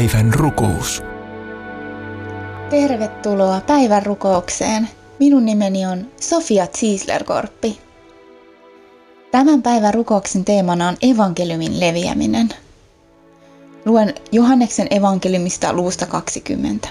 Päivän rukous. Tervetuloa päivän rukoukseen. Minun nimeni on Sofia Ziesler-Korppi. Tämän päivän rukouksen teemana on evankeliumin leviäminen. Luen Johanneksen evankeliumista luvusta 20.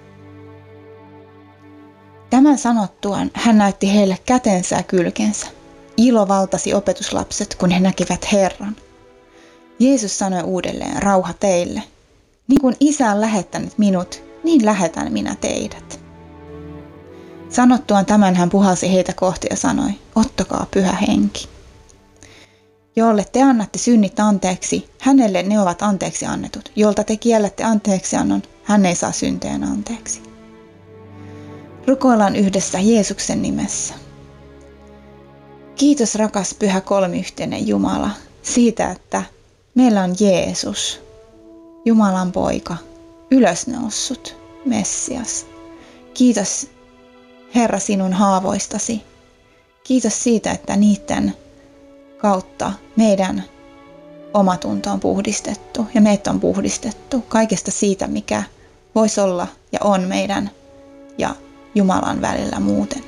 Tämän sanottuaan hän näytti heille kätensä ja kylkensä. Ilo valtasi opetuslapset, kun he näkivät Herran. Jeesus sanoi uudelleen, rauha teille. Niin kuin Isä on lähettänyt minut, niin lähetän minä teidät. Sanottuaan tämän hän puhalsi heitä kohti ja sanoi, ottakaa pyhä henki. Jolle te annatte synnit anteeksi, hänelle ne ovat anteeksi annetut. Jolta te kiellätte anteeksiannon, hän ei saa synteen anteeksi. Rukoillaan yhdessä Jeesuksen nimessä. Kiitos rakas pyhä kolmiyhteinen Jumala siitä, että meillä on Jeesus, Jumalan poika, ylösnoussut, Messias. Kiitos Herra sinun haavoistasi. Kiitos siitä, että niiden kautta meidän omatunto on puhdistettu ja meitä on puhdistettu kaikesta siitä, mikä voisi olla ja on meidän ja Jumalan välillä muuten.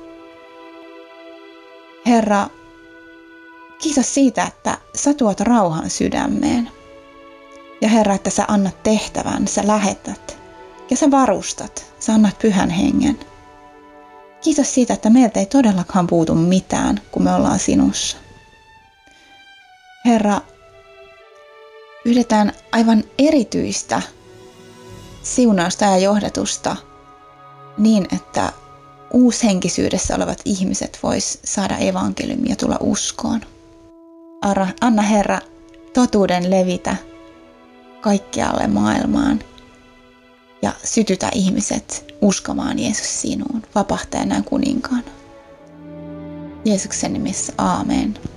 Herra, kiitos siitä, että sä tuot rauhan sydämeen. Ja Herra, että sä annat tehtävän, sä lähetät ja sä varustat, sä annat pyhän hengen. Kiitos siitä, että meiltä ei todellakaan puutu mitään, kun me ollaan sinussa. Herra, pyydetään aivan erityistä siunausta ja johdatusta niin, että uushenkisyydessä olevat ihmiset vois saada evankeliumia ja tulla uskoon. Anna Herra totuuden levitä kaikkialle maailmaan ja sytytä ihmiset uskomaan Jeesus sinuun, vapahtajana ja kuninkaana. Jeesuksen nimissä, aamen.